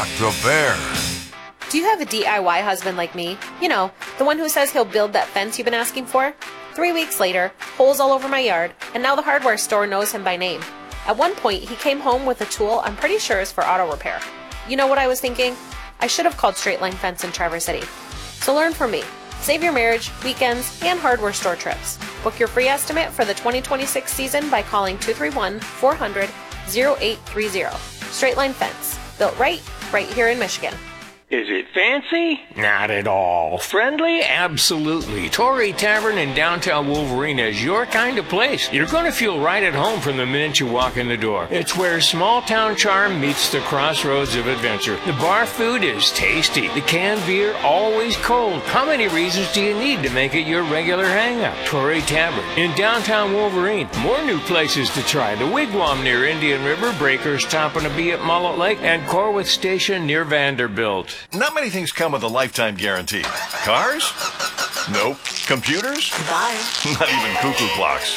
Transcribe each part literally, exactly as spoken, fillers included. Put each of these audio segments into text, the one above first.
Rock the Bear. Do you have a D I Y husband like me? You know, the one who says he'll build that fence you've been asking for? Three weeks later, holes all over my yard, and now the hardware store knows him by name. At one point, he came home with a tool I'm pretty sure is for auto repair. You know what I was thinking? I should have called Straight Line Fence in Traverse City. So learn from me. Save your marriage, weekends, and hardware store trips. Book your free estimate for the twenty twenty-six season by calling two three one, four hundred, oh eight three oh. Straight Line Fence. Built right, right here in Michigan. Is it fancy? Not at all. Friendly? Absolutely. Torrey Tavern in downtown Wolverine is your kind of place. You're going to feel right at home from the minute you walk in the door. It's where small town charm meets the crossroads of adventure. The bar food is tasty. The canned beer always cold. How many reasons do you need to make it your regular hangout? Torrey Tavern in downtown Wolverine. More new places to try. The Wigwam near Indian River, Breakers stopping to be at Mullet Lake, and Corwith Station near Vanderbilt. Not many things come with a lifetime guarantee. Cars? Nope. Computers? Bye. Not even cuckoo clocks.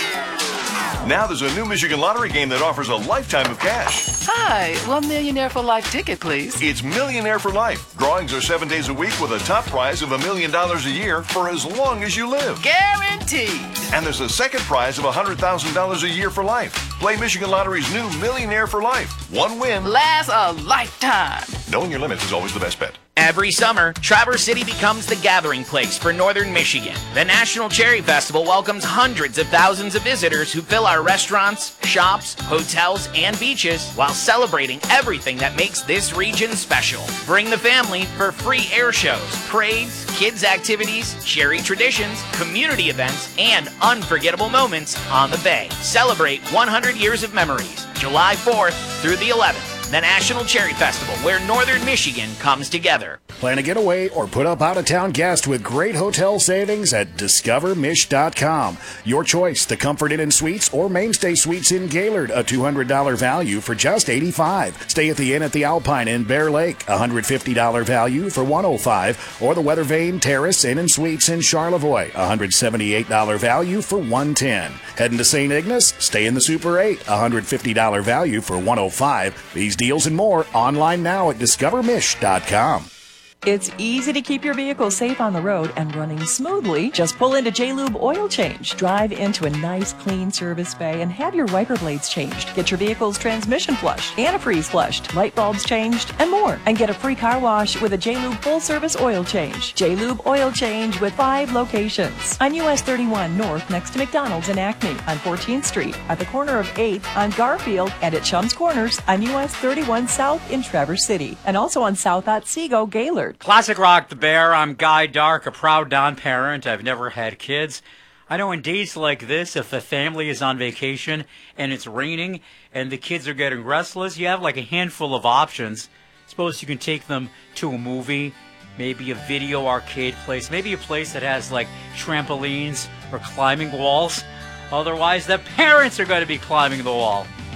Now there's a new Michigan Lottery game that offers a lifetime of cash. Hi, one Millionaire for Life ticket, please. It's Millionaire for Life. Drawings are seven days a week with a top prize of a million dollars a year for as long as you live. Guaranteed. And there's a second prize of one hundred thousand dollars a year for life. Play Michigan Lottery's new Millionaire for Life. One win lasts a lifetime. Knowing your limits is always the best bet. Every summer, Traverse City becomes the gathering place for Northern Michigan. The National Cherry Festival welcomes hundreds of thousands of visitors who fill our restaurants, shops, hotels, and beaches while celebrating everything that makes this region special. Bring the family for free air shows, parades, kids' activities, cherry traditions, community events, and unforgettable moments on the Bay. Celebrate one hundred years of memories, July fourth through the eleventh. The National Cherry Festival, where Northern Michigan comes together. Plan a getaway or put up out-of-town guest with great hotel savings at discover mish dot com. Your choice, the Comfort Inn and Suites or Mainstay Suites in Gaylord, a two hundred dollars value for just eighty-five dollars. Stay at the Inn at the Alpine in Bear Lake, a one hundred fifty dollars value for one hundred five dollars. Or the Weather Vane Terrace Inn and Suites in Charlevoix, a one hundred seventy-eight dollars value for one hundred ten dollars. Heading to Saint Ignace? Stay in the Super eight, a one hundred fifty dollars value for one hundred five dollars. These deals and more online now at discover mish dot com. It's easy to keep your vehicle safe on the road and running smoothly. Just pull into J-Lube Oil Change. Drive into a nice, clean service bay and have your wiper blades changed. Get your vehicle's transmission flushed, antifreeze flushed, light bulbs changed, and more. And get a free car wash with a J-Lube full-service oil change. J-Lube Oil Change with five locations. On U S thirty-one North next to McDonald's in Acme, on fourteenth Street, at the corner of eighth on Garfield, and at Chum's Corners on U S thirty-one South in Traverse City. And also on South Otsego, Gaylord. Classic Rock the Bear. I'm Guy Dark, a proud non-parent. I've never had kids. I know in days like this, if the family is on vacation and it's raining and the kids are getting restless, you have like a handful of options. Suppose you can take them to a movie, maybe a video arcade place, maybe a place that has like trampolines or climbing walls. Otherwise, the parents are going to be climbing the wall.